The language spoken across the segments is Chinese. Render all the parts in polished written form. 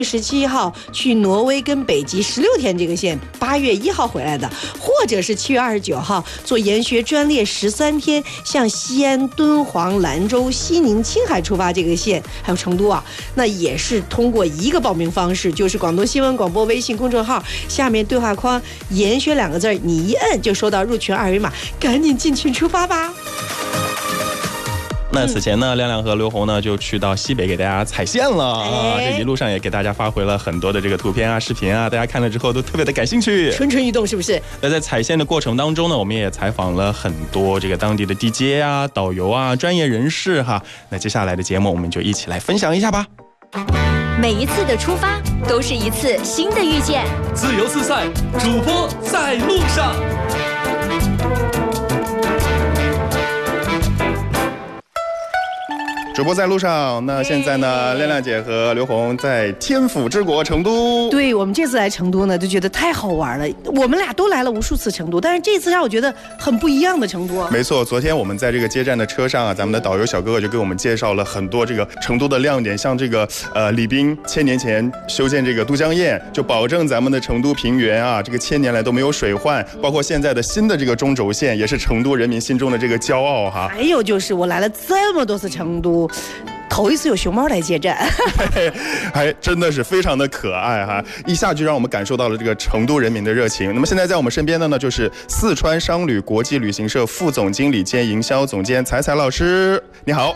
17号去挪威跟北极16天这个线，8月1号回来的，或者是7月29号做研学专列13天，向西安、敦煌、兰州、西宁、青海出发这个线，还有成都啊，那也是通过一个报名方式，就是广东新闻广播微信公众号下面对话框研学2个字，你一摁就收到入群2维码，赶紧进群出发吧。 那此前呢，亮亮和刘红呢就去到西北给大家踩线了啊！这一路上也给大家发回了很多的这个图片啊、视频啊，大家看了之后都特别的感兴趣， 蠢蠢欲动，是不是？ 那在踩线的过程当中呢，我们也采访了很多这个当地的 DJ 啊、导游啊、专业人士哈。那接下来的节目，我们就一起来分享一下吧。 每一次的出发都是一次新的遇见。 自由自在，主播在路上。 主播在路上，那现在呢，亮亮姐和刘红在天府之国成都。 对，我们这次来成都呢，就觉得太好玩了。我们俩都来了无数次成都，但是这次让我觉得很不一样的成都。 没错，昨天我们在这个接站的车上啊，咱们的导游小哥哥就给我们介绍了很多这个成都的亮点，像这个李斌1000年前修建这个都江堰，就保证咱们的成都平原啊，这个1000年来都没有水患，包括现在的新的这个中轴线，也是成都人民心中的这个骄傲哈。 还有就是我来了这么多次成都，头一次有熊猫来接站， 还真的是非常的可爱哈！一下就让我们感受到了这个成都人民的热情。那么现在在我们身边的呢，就是四川商旅国际旅行社副总经理兼营销总监彩彩老师，你好。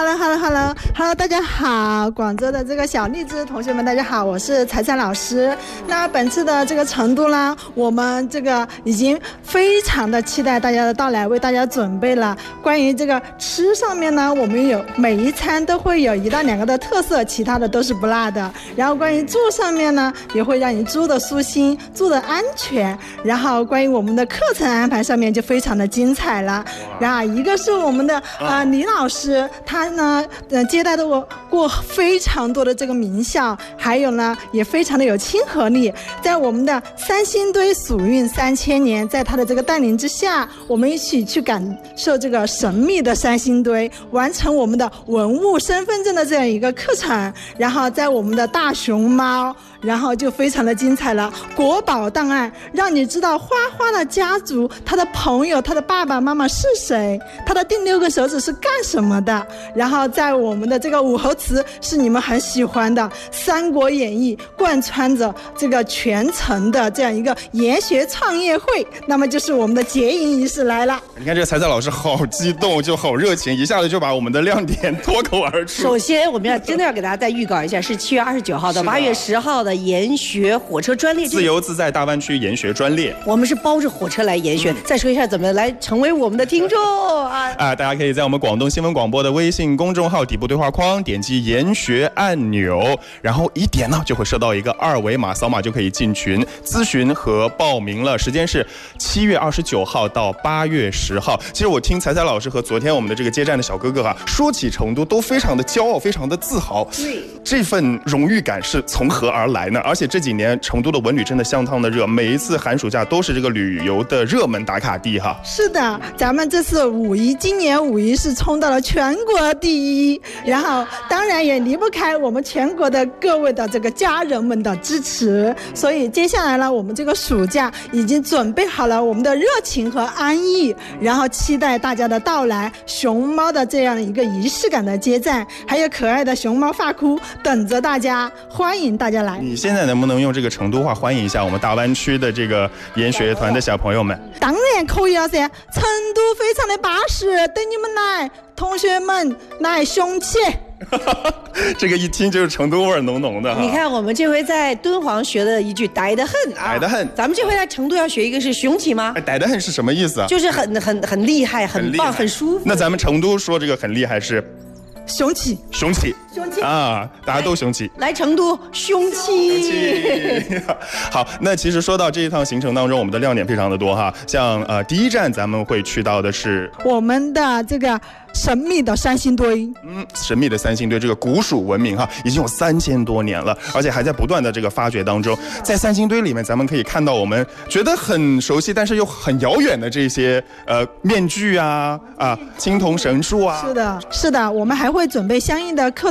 Hello， 大家好，广州的这个小荔枝同学们，大家好，我是彩彩老师。那本次的这个成都呢，我们这个已经非常的期待大家的到来，为大家准备了。关于这个吃上面呢，我们有每一餐都会有1到2个的特色，其他的都是不辣的。然后关于住上面呢，也会让你住的舒心，住的安全。然后关于我们的课程安排上面就非常的精彩了。然后一个是我们的李老师，他呢接待的我过非常多的这个名校，还有呢也非常的有亲和力。在我们的三星堆蜀韵3000年，在他的这个带领之下，我们一起去感受这个神秘的三星堆，完成我们的文物身份证的这样一个课程。然后在我们的大熊猫，然后就非常的精彩了，国宝档案，让你知道花花的家族，他的朋友，他的爸爸妈妈是谁，他的第6个手指是干什么的。然后在我们的这个武侯祠是你们很喜欢的《三国演义》，贯穿着这个全程的这样一个研学创业会，那么就是我们的结营仪式来了。 你看这个彩彩老师好激动，就好热情，一下子就把我们的亮点脱口而出。 首先我们真的要给大家再预告一下，是7月29号到8月10号的研学火车专列， 自由自在大湾区研学专列， 我们是包着火车来研学。再说一下怎么来成为我们的听众大家可以在我们广东新闻广播的微信公众号底部对话框点击研学按钮，然后一点呢就会收到一个2维码，扫码就可以进群咨询和报名了。时间是7月29号到8月10号。其实我听彩彩老师和昨天我们的这个接站的小哥哥说起成都都非常的骄傲，非常的自豪。 对， 这份荣誉感是从何而来呢？而且这几年成都的文旅真的相当的热，每一次寒暑假都是这个旅游的热门打卡地哈。 是的，咱们这次今年五一是冲到了全国第1，然后当然也离不开我们全国的各位的这个家人们的支持。所以接下来呢，我们这个暑假已经准备好了我们的热情和安逸，然后期待大家的到来，熊猫的这样一个仪式感的接站，还有可爱的熊猫发箍等着大家，欢迎大家来。 你现在能不能用这个成都话欢迎一下我们大湾区的这个研学团的小朋友们？ 当然可以了噻，成都非常的巴适，等你们来，同学们来雄起。 这个一听就是成都味儿浓浓的哈。 你看我们这回在敦煌学了一句逮得很逮得很， 咱们这回在成都要学一个是雄起吗？ 逮得很是什么意思啊？ 就是很厉害，很棒，很舒服。 那咱们成都说这个很厉害是雄起啊，大家都雄起。 来成都雄起。 好，那其实说到这一趟行程当中，我们的亮点非常的多哈。像第一站咱们会去到的是我们的这个神秘的三星堆。 神秘的三星堆，这个古蜀文明哈，已经有3000多年了，而且还在不断的这个发掘当中。在三星堆里面，咱们可以看到我们觉得很熟悉，但是又很遥远的这些面具啊、青铜神树啊。 是的，我们还会准备相应的课程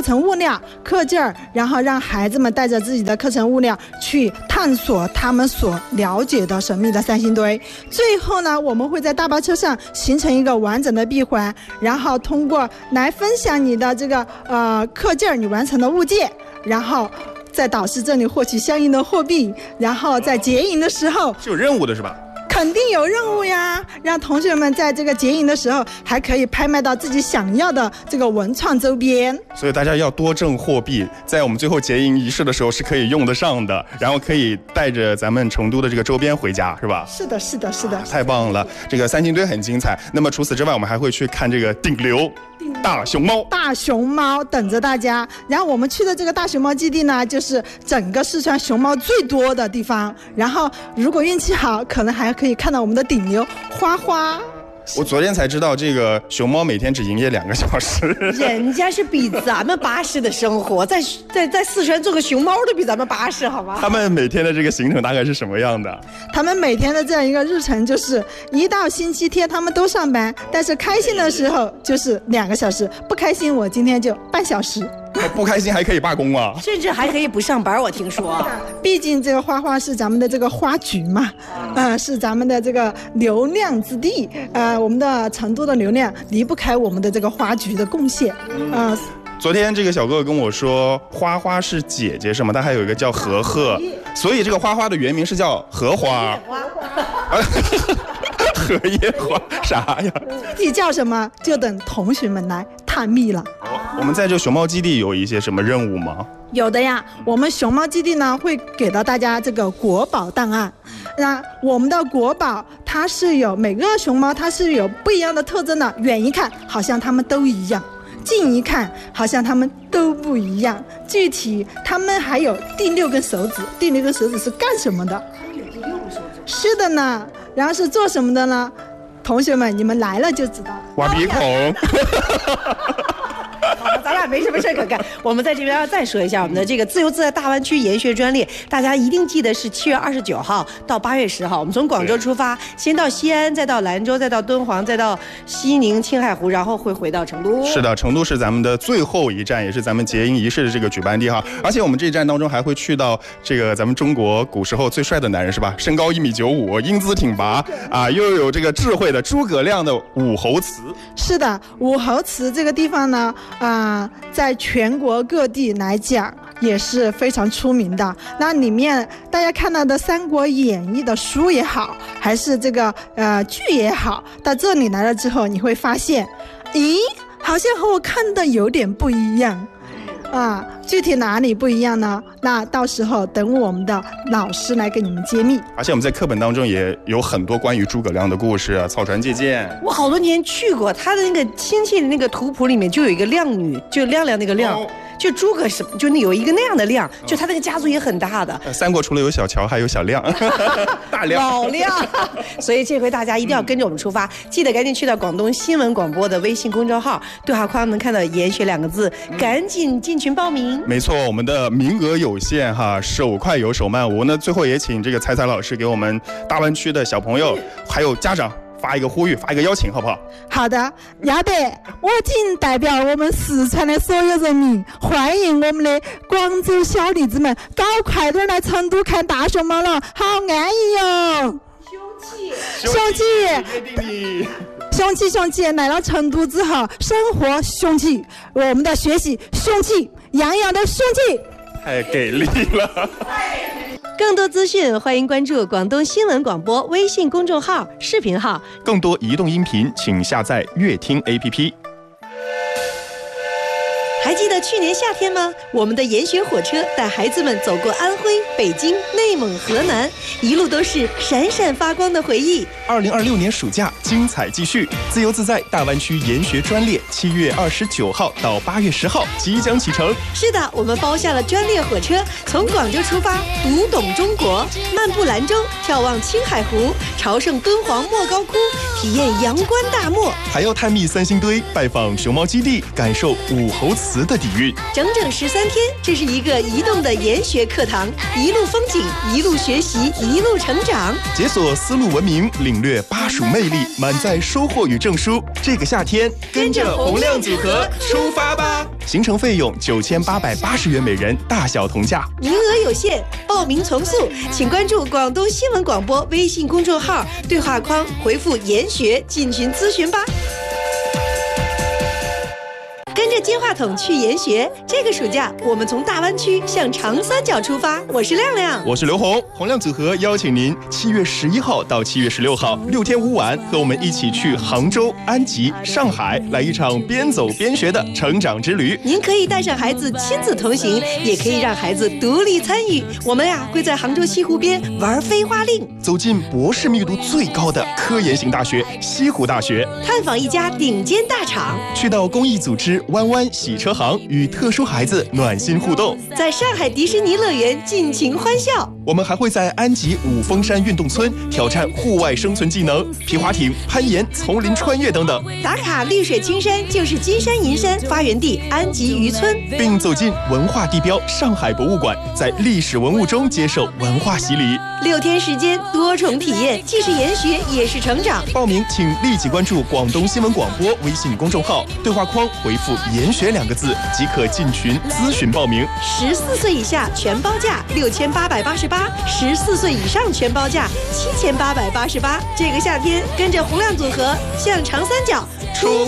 程物料、课件儿，然后让孩子们带着自己的课程物料去探索他们所了解的神秘的三星堆。最后呢，我们会在大巴车上形成一个完整的闭环，然后通过来分享你的这个课件儿你完成的物件，然后在导师这里获取相应的货币，然后在结营的时候是有任务的是吧？ 肯定有任务呀，让同学们在这个结营的时候还可以拍卖到自己想要的这个文创周边。 所以大家要多挣货币，在我们最后结营仪式的时候是可以用得上的，然后可以带着咱们成都的这个周边回家，是吧？ 是的，是的，是的， 太棒了！这个三星堆很精彩。那么除此之外，我们还会去看这个顶流大熊猫。 大熊猫等着大家。然后我们去的这个大熊猫基地呢，就是整个四川熊猫最多的地方。然后如果运气好，可能还可以看到我们的顶流花花。 我昨天才知道，这个熊猫每天只营业2个小时。 人家是比咱们巴适的生活，在四川做个熊猫都比咱们巴适，好吗？ 他们每天的这个行程大概是什么样的？ 他们每天的这样一个日程就是一到星期天他们都上班，但是开心的时候就是2个小时，不开心我今天就半小时。 不开心还可以罢工啊， 甚至还可以不上班，我听说。 毕竟这个花花是咱们的这个花局嘛，是咱们的这个流量之地，我们的成都的流量离不开我们的这个花局的贡献， 昨天这个小哥哥跟我说，花花是姐姐是吗？他还有一个叫荷荷，所以这个花花的原名是叫荷花。荷叶花啥呀？ 具体叫什么，就等同学们来探秘了。 我们在这熊猫基地有一些什么任务吗？ 有的呀，我们熊猫基地呢会给到大家这个国宝档案。那我们的国宝它是有每个熊猫它是有不一样的特征的，远一看好像它们都一样，近一看好像它们都不一样。具体它们还有第6根手指，第6根手指是干什么的？是的呢，然后是做什么的呢？同学们，你们来了就知道。 挖鼻孔。 好了，咱俩没什么事可干。我们在这边要再说一下我们的这个自由自在大湾区研学专列，大家一定记得是7月29号到8月10号。我们从广州出发，先到西安，再到兰州，再到敦煌，再到西宁、青海湖，然后会回到成都。 是的，成都是咱们的最后一站，也是咱们结营仪式的这个举办地哈。而且我们这一站当中还会去到这个咱们中国古时候最帅的男人是吧？身高1.95米，英姿挺拔啊，又有这个智慧的诸葛亮的武侯祠。 是的，武侯祠这个地方呢，在全国各地来讲也是非常出名的。那里面大家看到的《三国演义》的书也好，还是这个剧也好，到这里来了之后，你会发现，咦，好像和我看的有点不一样。具体哪里不一样呢？那到时候等我们的老师来给你们揭秘。 而且我们在课本当中也有很多关于诸葛亮的故事，草船借箭。 我好多年去过，他的那个亲戚的那个图谱里面就有一个亮女，就亮亮那个亮。就诸葛是就有一个那样的亮，就他那个家族也很大的。 三国除了有小乔，还有小亮，大亮、 老亮。所以这回大家一定要跟着我们出发，记得赶紧去到广东新闻广播的微信公众号对话框能看到“研学”2个字，赶紧进群报名。 没错，我们的名额有限哈，手快有手慢无。那最后也请这个彩彩老师给我们大湾区的小朋友还有家长发一个呼吁，发一个邀请，好不好？ 好的，要得。我谨代表我们四川的所有人民，欢迎我们的广州小栗子们，搞快点来成都看大熊猫了，好安逸哟！雄起，雄起！来到成都之后，生活雄起，我们的学习雄起，样样都雄起。 太给力了！ 更多资讯，欢迎关注广东新闻广播微信公众号、视频号。 更多移动音频，请下载乐听 APP。 还记得去年夏天吗？我们的研学火车带孩子们走过安徽、北京、内蒙、河南，一路都是闪闪发光的回忆。 2026年暑假精彩继续，自由自在大湾区研学专列7月29号到8月10号即将启程。 是的，我们包下了专列火车，从广州出发，读懂中国，漫步兰州，眺望青海湖，朝圣敦煌莫高窟，体验阳关大漠， 还要探秘三星堆，拜访熊猫基地，感受武侯祠的底蕴。 整整13天，这是一个移动的研学课堂，一路风景，一路学习，一路成长。 解锁丝路文明，领略巴蜀魅力，满载收获与证书。这个夏天，跟着洪亮组合出发吧！行程费用9880元每人，大小同价， 名额有限，报名从速，请关注广东新闻广播微信公众号，对话框回复研学进群咨询吧。跟着金话筒去研学，这个暑假我们从大湾区向长三角出发。我是亮亮， 我是刘红。洪亮组合邀请您7月11号到7月16号6天5晚，和我们一起去杭州、安吉、上海，来一场边走边学的成长之旅。 您可以带上孩子亲子同行，也可以让孩子独立参与。我们会在杭州西湖边玩飞花令， 走进博士密度最高的科研型大学西湖大学， 探访一家顶尖大厂， 去到公益组织弯弯洗车行，与特殊孩子暖心互动， 在上海迪士尼乐园尽情欢笑。 我们还会在安吉五峰山运动村挑战户外生存技能，皮划艇、攀岩、丛林穿越等等。 打卡绿水青山，就是金山银山发源地安吉渔村， 并走进文化地标上海博物馆，在历史文物中接受文化洗礼。 6天时间，多重体验，既是研学也是成长。 报名请立即关注广东新闻广播微信公众号，对话框回复研学2个字即可进群咨询报名。 14岁以下全包价6888，14岁以上全包价7888。这个夏天跟着洪亮组合向长三角出